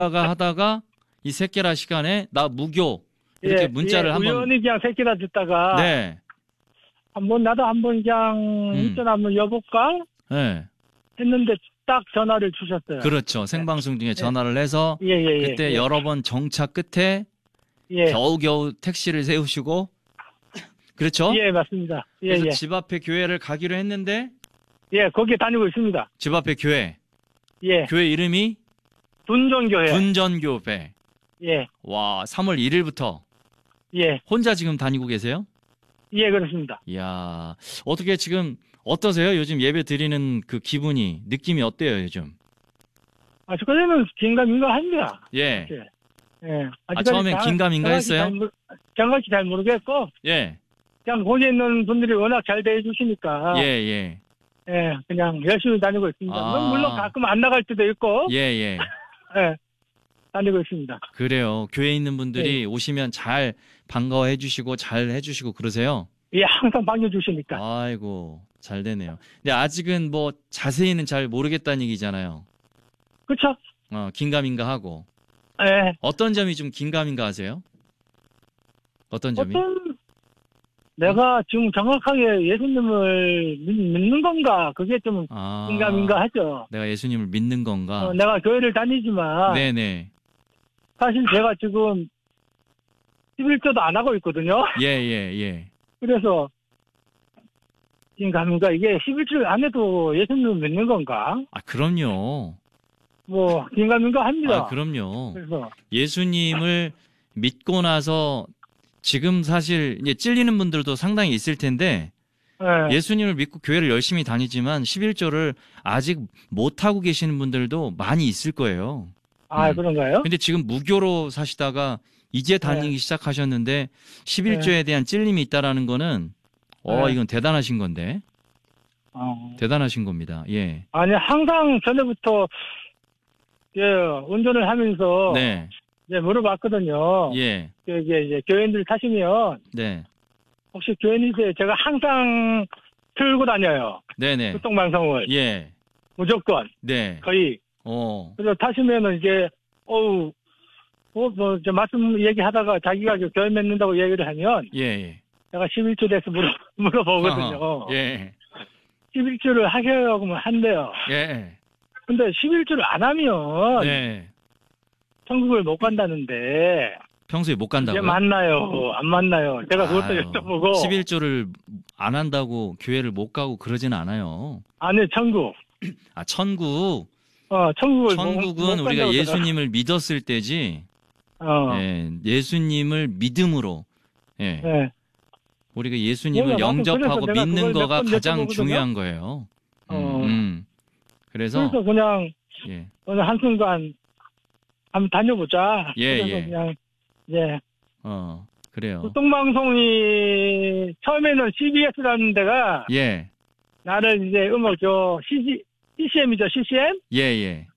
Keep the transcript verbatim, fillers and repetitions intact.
하다가 하다가 이 새끼라 시간에 나 무교 이렇게 예, 문자를 예, 한번 우연히 그냥 새끼라 듣다가 네. 한번 나도 한번 그냥 음. 운전 한번 여볼까 네. 했는데 딱 전화를 주셨어요. 그렇죠. 생방송 중에 전화를 해서 예, 예, 예, 그때 예. 여러 번 정차 끝에 예. 겨우겨우 택시를 세우시고 그렇죠? 예, 맞습니다. 예, 그래서 예. 집 앞에 교회를 가기로 했는데 예, 거기 다니고 있습니다. 집 앞에 교회. 예. 교회 이름이 둔전교회. 둔전교회. 예. 와, 삼월 일일부터 예. 혼자 지금 다니고 계세요? 예, 그렇습니다. 이야, 어떻게 지금 어떠세요? 요즘 예배 드리는 그 기분이, 느낌이 어때요, 요즘? 아직까지는 긴가민가합니다. 예. 예. 예. 아, 처음엔 긴가민가 했어요? 정확히 잘 모르겠고, 예. 그냥 거기 있는 분들이 워낙 잘 대해주시니까, 예, 예. 예, 그냥 열심히 다니고 있습니다. 아. 물론 가끔 안 나갈 때도 있고, 예, 예. 예, 다니고 있습니다. 그래요. 교회에 있는 분들이 예. 오시면 잘 반가워해 주시고 잘 해주시고 그러세요? 예, 항상 반겨주시니까. 아이고, 잘 되네요. 근데 아직은 뭐 자세히는 잘 모르겠다는 얘기잖아요. 그쵸? 어, 긴가민가 하고. 예. 어떤 점이 좀 긴가민가 하세요? 어떤 점이? 어떤, 내가 지금 정확하게 예수님을 믿, 믿는 건가? 그게 좀 아, 긴가민가 하죠. 내가 예수님을 믿는 건가? 어, 내가 교회를 다니지만, 네네. 사실 제가 지금 십일조도 안 하고 있거든요. 예, 예, 예. 그래서, 긴가민가 이게 십일조 안 해도 예수님을 믿는 건가? 아, 그럼요. 뭐, 긴가민가 합니다. 아, 그럼요. 그래서, 예수님을 믿고 나서 지금 사실 이제 찔리는 분들도 상당히 있을 텐데 예. 예수님을 믿고 교회를 열심히 다니지만 십일조를 아직 못하고 계시는 분들도 많이 있을 거예요. 아, 음. 그런가요? 근데 지금 무교로 사시다가 이제 다니기 네. 시작하셨는데 십일조에 대한 찔림이 있다라는 거는 어, 네. 이건 대단하신 건데. 어. 대단하신 겁니다. 예. 아니, 항상 전에부터, 예, 운전을 하면서, 네. 예, 물어봤거든요. 예. 이게 이제 교인들 타시면, 네. 혹시 교인이세요? 제가 항상 틀고 다녀요. 네네. 교통방송을. 예. 무조건. 네. 거의. 어. 그래서 타시면은 이제, 어우, 어, 뭐, 저 말씀 얘기하다가 자기가 저 교인 맺는다고 얘기를 하면, 예. 예. 제가 십일조 돼서 물어, 물어보거든요. 어허. 예. 십일조를 하셔요. 그러면 한대요. 예. 근데 십일조를 안 하면, 네. 천국을 못 간다는데, 평소에 못 이게 간다고요? 맞나요? 안 맞나요? 제가 그것도 아유, 여쭤보고. 십일조를 안 한다고 교회를 못 가고 그러진 않아요. 아니, 천국. 아, 천국. 어, 천국을 천국은 못, 못 우리가 간다고 예수님을 믿었을 때지. 어. 예, 예수님을 믿음으로. 예. 네. 우리가 예수님을 몰라, 나도 영접하고 그래서 내가 믿는 그걸 거가 몇번 가장 여쭤보거든요. 중요한 거예요. 음, 어. 음. 그래서, 그래서 그냥 예. 어느 한순간 한번 다녀보자. 예, 그래서 예. 그냥, 예. 어, 그래요. 교통방송이 처음에는 씨비에스라는 데가 예, 나를 이제 음악 저 씨지, 씨씨엠이죠, 씨씨엠? 예, 예.